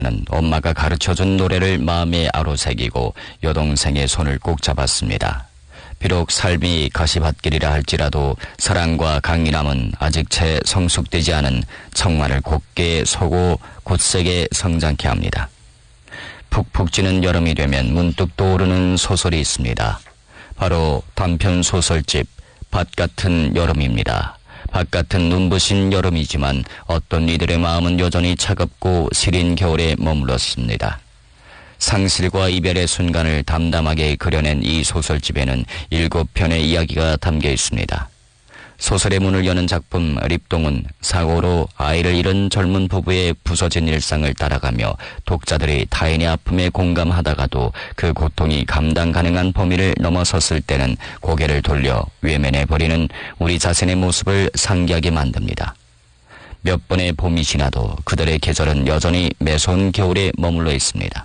는 엄마가 가르쳐준 노래를 마음에 아로새기고 여동생의 손을 꼭 잡았습니다. 비록 삶이 가시밭길이라 할지라도 사랑과 강인함은 아직 채 성숙되지 않은 청마를 곧게 서고 곧세게 성장케 합니다. 푹푹 찌는 여름이 되면 문득 떠오르는 소설이 있습니다. 바로 단편 소설집 밭 같은 여름입니다. 밭 같은 눈부신 여름이지만 어떤 이들의 마음은 여전히 차갑고 시린 겨울에 머물렀습니다. 상실과 이별의 순간을 담담하게 그려낸 이 소설집에는 7편의 이야기가 담겨 있습니다. 소설의 문을 여는 작품 립동은 사고로 아이를 잃은 젊은 부부의 부서진 일상을 따라가며 독자들이 타인의 아픔에 공감하다가도 그 고통이 감당 가능한 범위를 넘어섰을 때는 고개를 돌려 외면해버리는 우리 자신의 모습을 상기하게 만듭니다. 몇 번의 봄이 지나도 그들의 계절은 여전히 매서운 겨울에 머물러 있습니다.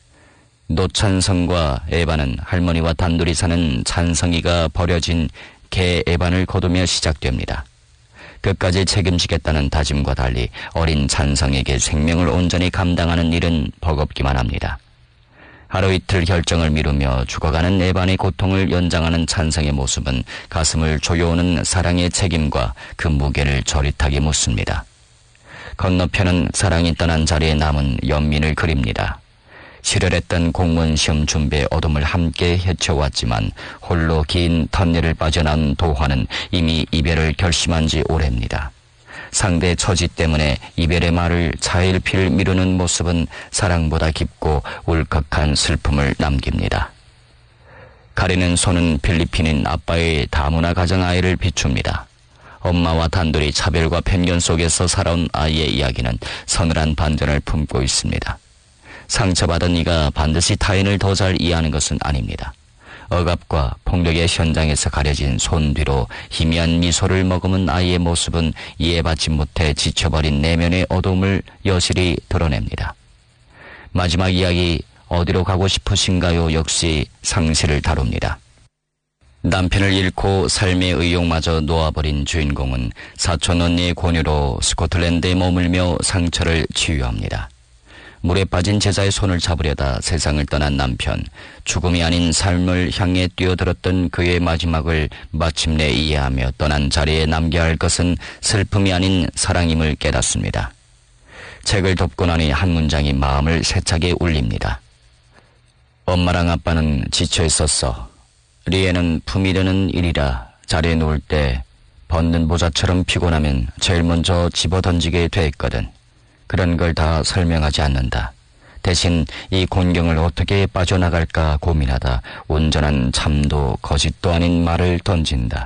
노찬성과 에반은 할머니와 단둘이 사는 찬성이가 버려진 개 에반을 거두며 시작됩니다. 끝까지 책임지겠다는 다짐과 달리 어린 찬성에게 생명을 온전히 감당하는 일은 버겁기만 합니다. 하루 이틀 결정을 미루며 죽어가는 에반의 고통을 연장하는 찬성의 모습은 가슴을 조여오는 사랑의 책임과 그 무게를 저릿하게 묻습니다. 건너편은 사랑이 떠난 자리에 남은 연민을 그립니다. 시련했던 공무원 시험 준비의 어둠을 함께 헤쳐왔지만 홀로 긴 터널을 빠져나온 도화는 이미 이별을 결심한 지 오래입니다. 상대의 처지 때문에 이별의 말을 자일피를 미루는 모습은 사랑보다 깊고 울컥한 슬픔을 남깁니다. 가리는 손은 필리핀인 아빠의 다문화 가정아이를 비춥니다. 엄마와 단둘이 차별과 편견 속에서 살아온 아이의 이야기는 서늘한 반전을 품고 있습니다. 상처받은 이가 반드시 타인을 더 잘 이해하는 것은 아닙니다. 억압과 폭력의 현장에서 가려진 손 뒤로 희미한 미소를 머금은 아이의 모습은 이해받지 못해 지쳐버린 내면의 어둠을 여실히 드러냅니다. 마지막 이야기 어디로 가고 싶으신가요? 역시 상실을 다룹니다. 남편을 잃고 삶의 의욕마저 놓아버린 주인공은 사촌 언니의 권유로 스코틀랜드에 머물며 상처를 치유합니다. 물에 빠진 제자의 손을 잡으려다 세상을 떠난 남편, 죽음이 아닌 삶을 향해 뛰어들었던 그의 마지막을 마침내 이해하며 떠난 자리에 남겨야 할 것은 슬픔이 아닌 사랑임을 깨닫습니다. 책을 덮고 나니 한 문장이 마음을 세차게 울립니다. 엄마랑 아빠는 지쳐 있었어. 리에는 품이 되는 일이라 자리에 누울 때 벗는 모자처럼 피곤하면 제일 먼저 집어던지게 돼 있거든. 그런 걸 다 설명하지 않는다. 대신 이 곤경을 어떻게 빠져나갈까 고민하다 온전한 참도 거짓도 아닌 말을 던진다.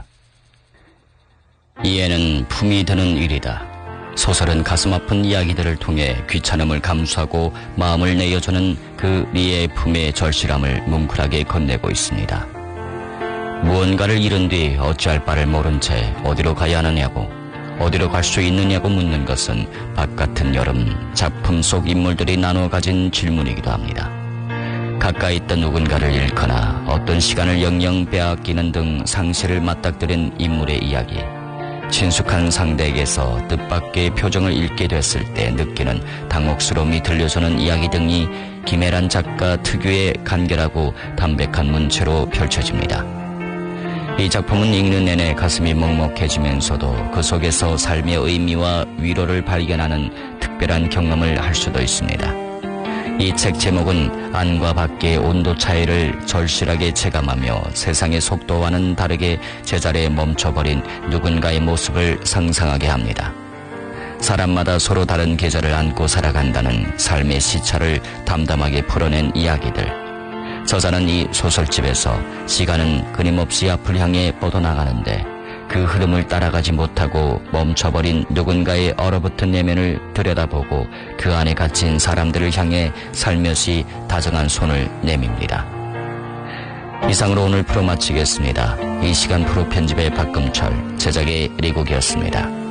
이해는 품이 드는 일이다. 소설은 가슴 아픈 이야기들을 통해 귀찮음을 감수하고 마음을 내어주는 그 리의 품의 절실함을 뭉클하게 건네고 있습니다. 무언가를 잃은 뒤 어찌할 바를 모른 채 어디로 가야 하느냐고, 어디로 갈 수 있느냐고 묻는 것은 밭 같은 여름 작품 속 인물들이 나눠 가진 질문이기도 합니다. 가까이 있던 누군가를 잃거나 어떤 시간을 영영 빼앗기는 등 상실을 맞닥뜨린 인물의 이야기, 친숙한 상대에게서 뜻밖의 표정을 읽게 됐을 때 느끼는 당혹스러움이 들려주는 이야기 등이 김혜란 작가 특유의 간결하고 담백한 문체로 펼쳐집니다. 이 작품은 읽는 내내 가슴이 먹먹해지면서도 그 속에서 삶의 의미와 위로를 발견하는 특별한 경험을 할 수도 있습니다. 이 책 제목은 안과 밖의 온도 차이를 절실하게 체감하며 세상의 속도와는 다르게 제자리에 멈춰버린 누군가의 모습을 상상하게 합니다. 사람마다 서로 다른 계절을 안고 살아간다는 삶의 시차를 담담하게 풀어낸 이야기들. 저자는 이 소설집에서 시간은 끊임없이 앞을 향해 뻗어나가는데 그 흐름을 따라가지 못하고 멈춰버린 누군가의 얼어붙은 내면을 들여다보고 그 안에 갇힌 사람들을 향해 살며시 다정한 손을 내밉니다. 이상으로 오늘 프로 마치겠습니다. 이 시간 프로 편집의 박금철, 제작의 리국이었습니다.